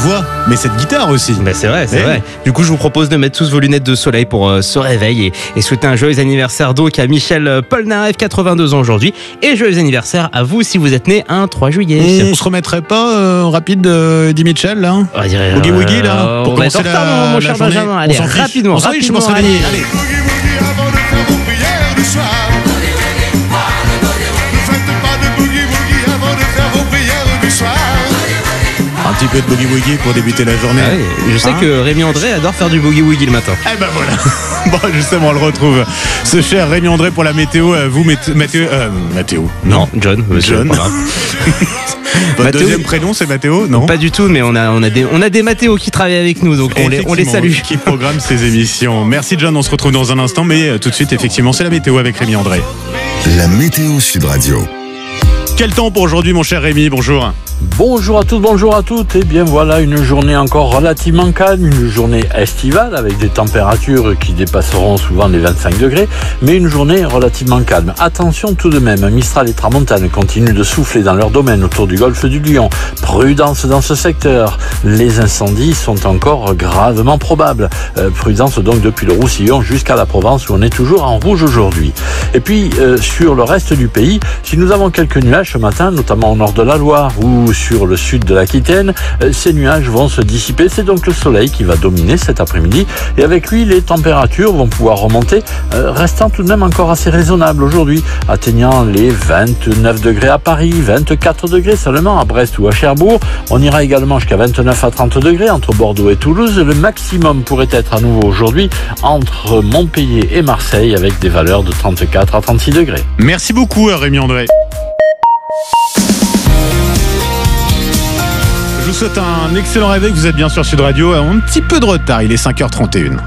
voix, mais cette guitare aussi. Bah c'est vrai, c'est vrai. Du coup, je vous propose de mettre tous vos lunettes de soleil pour ce réveil et souhaiter un joyeux anniversaire donc à Michel Polnareff, 82 ans aujourd'hui. Et joyeux anniversaire à vous si vous êtes né un 3 juillet. On se remettrait pas rapide d'Eddie Mitchell là, Boogie Woogie là, pour commencer mon cher Benjamin. Allez, rapidement. Allez. Un petit peu de boogie woogie pour débuter la journée. Ah oui, je sais que Rémi André adore faire du boogie woogie le matin. Eh ben voilà. Bon, justement, on le retrouve. Ce cher Rémi André pour la météo. Vous, Mathéo. Non, John. John. Votre deuxième prénom, c'est Mathéo, non? Pas du tout, mais on a des Mathéo qui travaillent avec nous, donc on les salue. Qui programme ces émissions. Merci John, on se retrouve dans un instant, mais tout de suite, effectivement, c'est la météo avec Rémi André. La météo Sud Radio. Quel temps pour aujourd'hui, mon cher Rémi? Bonjour. Bonjour à tous, bonjour à toutes. Et bien voilà, une journée encore relativement calme, une journée estivale avec des températures qui dépasseront souvent les 25 degrés, mais une journée relativement calme. Attention tout de même, Mistral et Tramontane continuent de souffler dans leur domaine autour du golfe du Lion. Prudence dans ce secteur, les incendies sont encore gravement probables. Prudence donc depuis le Roussillon jusqu'à la Provence où on est toujours en rouge aujourd'hui. Et puis sur le reste du pays, si nous avons quelques nuages ce matin, notamment au nord de la Loire ou sur le sud de l'Aquitaine, ces nuages vont se dissiper. C'est donc le soleil qui va dominer cet après-midi et avec lui les températures vont pouvoir remonter, restant tout de même encore assez raisonnables aujourd'hui, atteignant les 29 degrés à Paris, 24 degrés seulement à Brest ou à Cherbourg. On ira également jusqu'à 29 à 30 degrés entre Bordeaux et Toulouse. Le maximum pourrait être à nouveau aujourd'hui entre Montpellier et Marseille avec des valeurs de 34 à 36 degrés. Merci beaucoup Rémi André. Je vous souhaite un excellent réveil, vous êtes bien sur Sud Radio, un petit peu de retard, il est 5h31.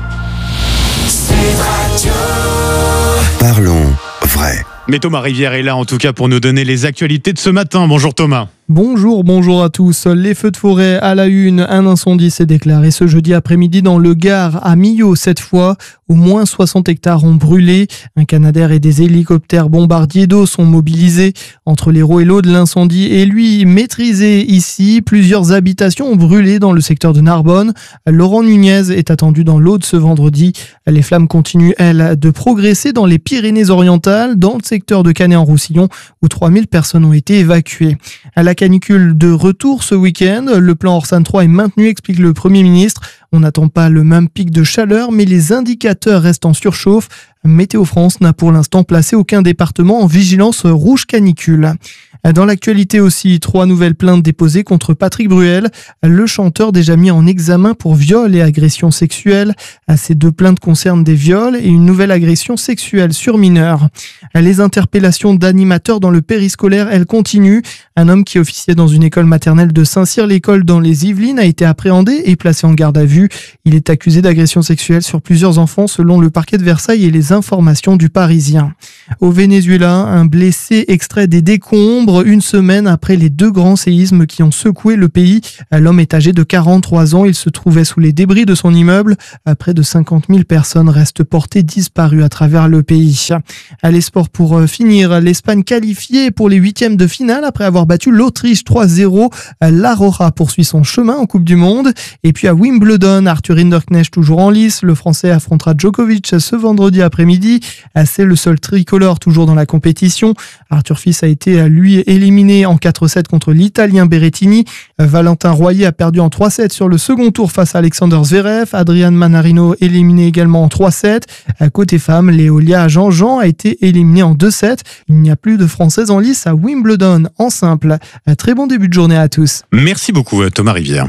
Parlons vrai. Mais Thomas Rivière est là en tout cas pour nous donner les actualités de ce matin. Bonjour Thomas. Bonjour à tous. Les feux de forêt à la une. Un incendie s'est déclaré ce jeudi après-midi dans le Gard, à Millau cette fois. Au moins 60 hectares ont brûlé. Un Canadair et des hélicoptères bombardiers d'eau sont mobilisés. Entre l'Hérault et l'Aude, l'incendie est lui maîtrisé ici. Plusieurs habitations ont brûlé dans le secteur de Narbonne. Laurent Nunez est attendu dans l'Aude ce vendredi. Les flammes continuent, elles, de progresser dans les Pyrénées-Orientales, dans le secteur de Canet-en-Roussillon, où 3000 personnes ont été évacuées. À la canicule de retour ce week-end, le plan Orsan 3 est maintenu, explique le Premier ministre. On n'attend pas le même pic de chaleur, mais les indicateurs restent en surchauffe. Météo France n'a pour l'instant placé aucun département en vigilance rouge canicule. Dans l'actualité aussi, 3 nouvelles plaintes déposées contre Patrick Bruel, le chanteur déjà mis en examen pour viol et agression sexuelle. Ces 2 plaintes concernent des viols et une nouvelle agression sexuelle sur mineur. Les interpellations d'animateurs dans le périscolaire, elles continuent. Un homme qui officiait dans une école maternelle de Saint-Cyr-l'École dans les Yvelines a été appréhendé et placé en garde à vue. Il est accusé d'agression sexuelle sur plusieurs enfants selon le parquet de Versailles et les informations du Parisien. Au Venezuela, un blessé extrait des décombres une semaine après les 2 grands séismes qui ont secoué le pays. L'homme est âgé de 43 ans. Il se trouvait sous les débris de son immeuble. Près de 50 000 personnes restent portées disparues à travers le pays. Les sports pour finir. L'Espagne qualifiée pour les 8e de finale après avoir battu l'Autriche 3-0. La Roja poursuit son chemin en Coupe du Monde. Et puis à Wimbledon, Arthur Hinderknecht toujours en lice. Le Français affrontera Djokovic ce vendredi après-midi. C'est le seul tricolore toujours dans la compétition. Arthur Fils a été, lui, éliminé en 4-7 contre l'Italien Berrettini. Valentin Royer a perdu en 3-7 sur le second tour face à Alexander Zverev. Adrian Manarino éliminé également en 3-7. Côté femmes, Léolia Jean-Jean a été éliminé en 2-7. Il n'y a plus de Françaises en lice à Wimbledon en simple. Très bon début de journée à tous. Merci beaucoup Thomas Rivière.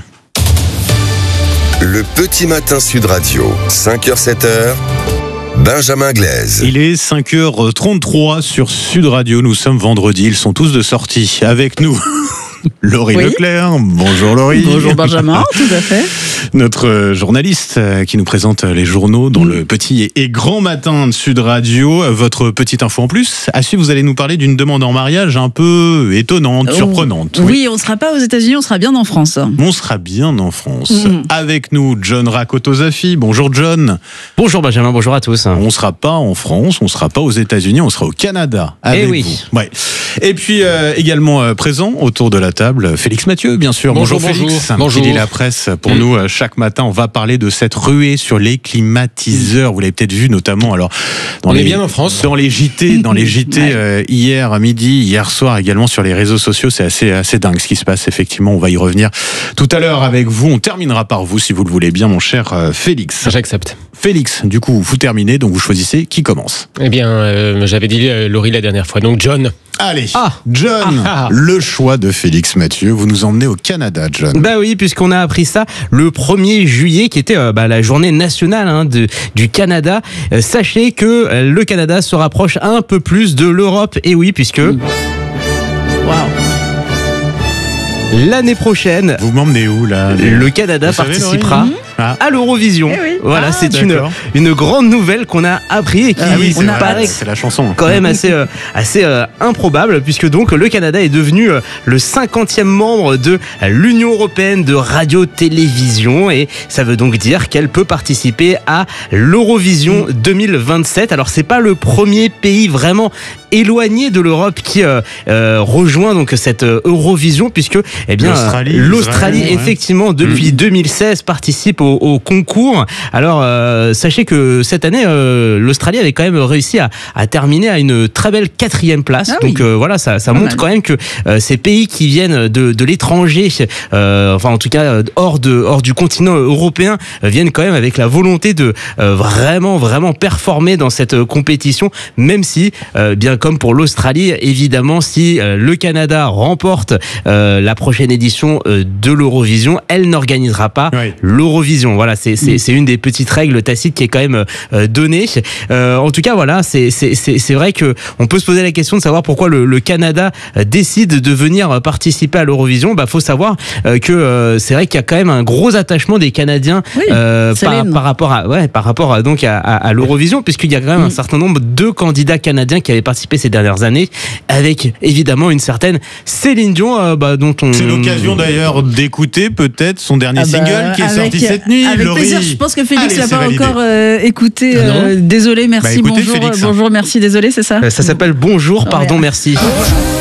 Le petit matin Sud Radio, 5h-7h. Benjamin Glaise. Il est 5h33 sur Sud Radio. Nous sommes vendredi. Ils sont tous de sortie avec nous. Laurie Leclerc. Bonjour Laurie. Bonjour Benjamin, tout à fait. Notre journaliste qui nous présente les journaux dans le petit et grand matin de Sud Radio. Votre petite info en plus. À suivre, vous allez nous parler d'une demande en mariage un peu étonnante, surprenante. Oui, on ne sera pas aux États-Unis, on sera bien en France. On sera bien en France. Avec nous, John Rakotozafi. Bonjour John. Bonjour Benjamin, bonjour à tous. On ne sera pas en France, on ne sera pas aux États-Unis, on sera au Canada avec vous. Ouais. Et puis également présent autour de la table, Félix Mathieu, bien sûr. Bonjour Félix. Bonjour. Qui lit la presse pour nous chaque matin. On va parler de cette ruée sur les climatiseurs. Vous l'avez peut-être vu notamment alors on est bien en France. Dans les JT, hier à midi, hier soir également sur les réseaux sociaux. C'est assez dingue ce qui se passe. Effectivement, on va y revenir tout à l'heure avec vous. On terminera par vous si vous le voulez bien, mon cher Félix. J'accepte. Félix, du coup, vous terminez, donc vous choisissez qui commence. Eh bien, j'avais dit Laurie la dernière fois, donc John. Allez, John, le choix de Félix Mathieu. Vous nous emmenez au Canada, John. Bah oui, puisqu'on a appris ça le 1er juillet, qui était la journée nationale du Canada. Sachez que le Canada se rapproche un peu plus de l'Europe. Et oui, puisque... L'année prochaine, vous m'emmenez où là? Le Canada participera à l'Eurovision. Voilà, c'est une grande nouvelle qu'on a appris et qui paraît c'est la chanson. Quand même assez improbable, puisque donc le Canada est devenu le 50e membre de l'Union européenne de radio-télévision, et ça veut donc dire qu'elle peut participer à l'Eurovision 2027. Alors c'est pas le premier pays vraiment éloigné de l'Europe qui rejoint donc cette Eurovision, puisque l'Australie effectivement depuis 2016 participe au concours. Alors sachez que cette année l'Australie avait quand même réussi à terminer à une très belle 4e place. Donc voilà, ça montre quand même que ces pays qui viennent de l'étranger, enfin en tout cas hors du continent européen, viennent quand même avec la volonté de vraiment performer dans cette compétition, même si bien comme pour l'Australie, évidemment, si le Canada remporte la prochaine édition de l'Eurovision, elle n'organisera pas l'Eurovision. Voilà, c'est une des petites règles tacites qui est quand même donnée. En tout cas, voilà, c'est vrai que on peut se poser la question de savoir pourquoi le Canada décide de venir participer à l'Eurovision. Faut savoir que c'est vrai qu'il y a quand même un gros attachement des Canadiens par rapport à l'Eurovision, puisqu'il y a quand même un certain nombre de candidats canadiens qui avaient participé ces dernières années, avec évidemment une certaine Céline Dion, dont on... C'est l'occasion d'ailleurs d'écouter peut-être son dernier single qui est sorti cette nuit. Avec Laurie. plaisir, je pense que Félix l'a pas validé. encore écouté. Désolé, merci, écoutez, bonjour, Félix, bonjour, merci, désolé, c'est ça? Ça s'appelle Bonjour, pardon, merci. Bonjour.